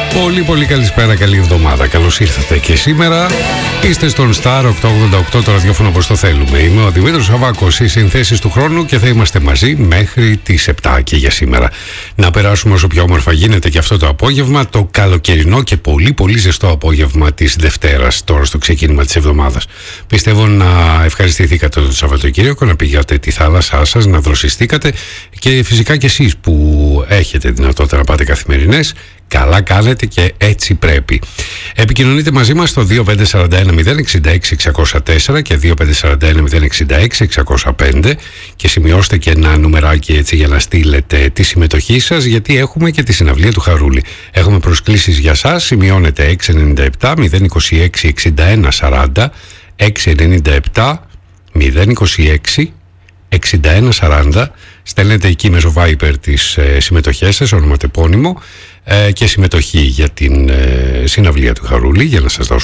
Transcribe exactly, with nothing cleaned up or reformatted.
Πολύ πολύ καλησπέρα, καλή εβδομάδα. Καλώς ήρθατε και σήμερα. Είστε στον Star οκτακόσια ογδόντα οκτώ, το ραδιόφωνο όπως το θέλουμε. Είμαι ο Δημήτρης Σαββάκος, οι συνθέσεις του χρόνου και θα είμαστε μαζί μέχρι τις επτά και για σήμερα. Να περάσουμε όσο πιο όμορφα γίνεται και αυτό το απόγευμα, το καλοκαιρινό και πολύ πολύ ζεστό απόγευμα της Δευτέρας, τώρα στο ξεκίνημα της εβδομάδας. Πιστεύω να ευχαριστηθήκατε το Σαββατοκύριακο, να πήγατε τη θάλασσά σας, να δροσιστήκατε και φυσικά και εσείς που έχετε δυνατότητα να πάτε καθημερινές. Καλά κάνετε και έτσι πρέπει. Επικοινωνείτε μαζί μας στο δύο πέντε τέσσερα ένα μηδέν έξι έξι εξακόσια τέσσερα και δύο πέντε τέσσερα ένα μηδέν έξι έξι εξακόσια πέντε και σημειώστε και ένα νουμεράκι έτσι για να στείλετε τη συμμετοχή σας, γιατί έχουμε και τη συναυλία του Χαρούλη. Έχουμε προσκλήσεις για σας, σημειώνετε έξι εννιά επτά μηδέν είκοσι έξι εξήντα ένα σαράντα, έξι εννιά επτά μηδέν είκοσι έξι εξήντα ένα σαράντα. Στέλνετε εκεί μέσω Viber τις ε, συμμετοχές σας, ονοματεπώνυμο ε, και συμμετοχή για την ε, συναυλία του Χαρούλη, για να σας δώσω